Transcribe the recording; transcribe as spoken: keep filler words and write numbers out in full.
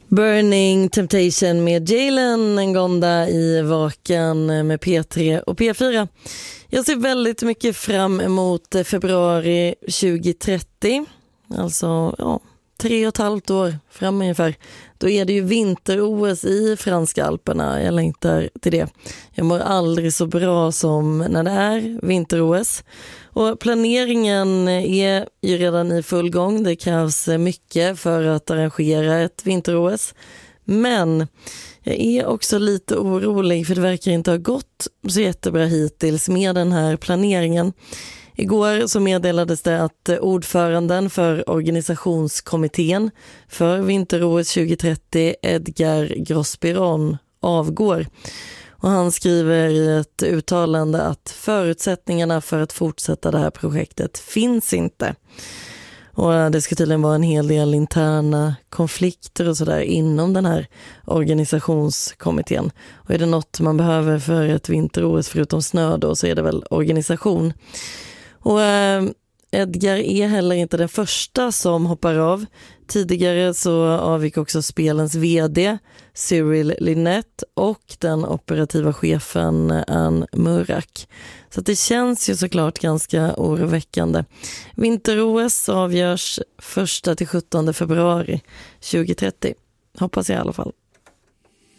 Burning Temptation med Jalen Ngonda i Vaken med P tre och P fyra. Jag ser väldigt mycket fram emot februari tjugo trettio. Alltså, ja, tre och ett halvt år fram ungefär. Då är det ju vinter-O S i franska Alperna. Jag längtar till det. Jag mår aldrig så bra som när det är vinter-O S. Och planeringen är ju redan i full gång. Det krävs mycket för att arrangera ett vinter-O S. Men jag är också lite orolig för det verkar inte ha gått så jättebra hittills med den här planeringen. Igår så meddelades det att ordföranden för organisationskommittén för vinter-O S tjugo trettio, Edgar Grosspiron, avgår. Och han skriver i ett uttalande att förutsättningarna för att fortsätta det här projektet finns inte. Och det ska tydligen vara en hel del interna konflikter och sådär inom den här organisationskommittén. Och är det något man behöver för ett vinter-O S förutom snö då, så är det väl organisation. Och äh, Edgar är heller inte den första som hoppar av. Tidigare så avgick också spelens vd Cyril Linette och den operativa chefen Anne Murak. Så det känns ju såklart ganska oroväckande. Vinter-O S avgörs första till sjuttonde februari tjugo trettio. Hoppas jag i alla fall.